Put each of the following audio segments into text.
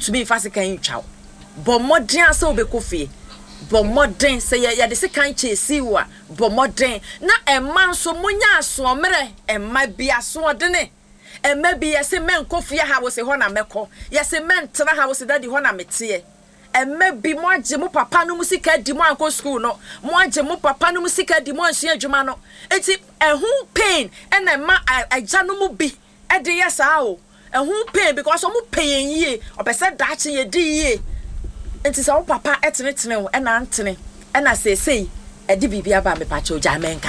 ntumi fa se kan twa bo modern ase obekofie bo modern se ya de se kan chesi wa bo modern na emma nso munya aso mere emma bi aso de ne emma bi yese men kofie ha wo se ho na meko yese men tra ha wo se dadi ho na mete emma bi mo age mo papa no musika di mo anko school no mo age mo papa no musika di mo anhia adwuma no enti ehun pain ena emma agya no mu bi e de yesa o ehun pain because o mu pain yie obese daache ye di yie enti sa wo papa etene wo ena antene ena sesei e di bibia ba me pacho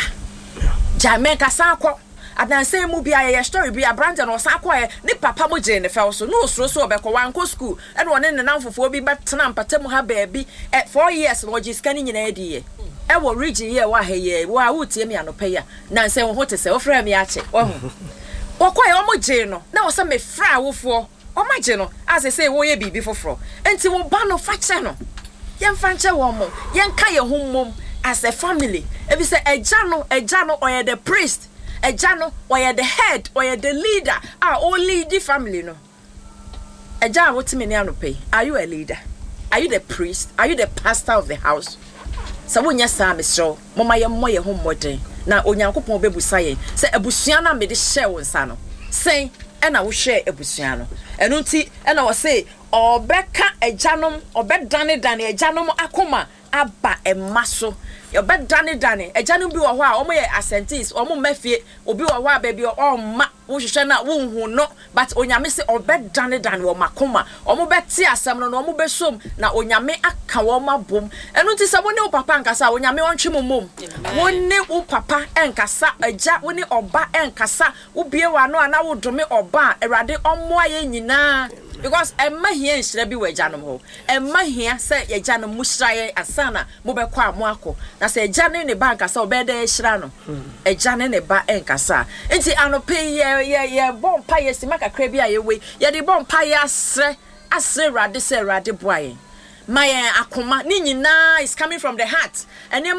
Jamaica sanko adanse mu bia ye story bia brand no sanko e ni papa mo je ne fel so no osuro so obekọ wanko school ena woni ne namfofo bi betena mpatam ha baabi 4 years no ji scan nyina edi ye e wo region ye wa heye wa wutie me anope ya na nse wo hote se wo fra me ache wo kwa ye o mo je no na wo se me fra wofo o ma je no as say wo ye bibi foforo enti wo ba no fa che no ye mfa nche wo mo ye nka ye hummom as a family ebi say eja no or the priest eja no or the head or the leader all lead the family no eja what me ni anope are you a leader, are you the priest, are you the pastor of the house so wonya sa me so mama ye mo ye hommodin na onyankopon obebusa ye se abusua na me de hye wo nsa no sen ena wo hye abusua no enu nti ena wo say obeka ejanom obedane ejanom akoma aba emaso yo bedane ejanom bi wo ho a omo ye assentees omo mafie obi wo ho a ba bi o ma wo hwehwe na wo hu no but onyame se obedane wo makoma omo beti asem no omo besom na onyame aka wo mabom enu nti se wo ne wo papa nkasa onyame wontwe momom wo ne wo papa enkasa eja wo ne oba enkasa wo bie wa no ana wo dome oba erade omo aye nyina because emma here nhyira bi we janom ho emma here say ye janom muhiraye asana mo be kwa mo akọ na say jane ne bank asa obede hyira no ejane ne ba enkasa enti anope ye bompa ye simaka kra bi aye we ye de bompa ye asre rade say rade boaye my akoma ni nyina is coming from the heart and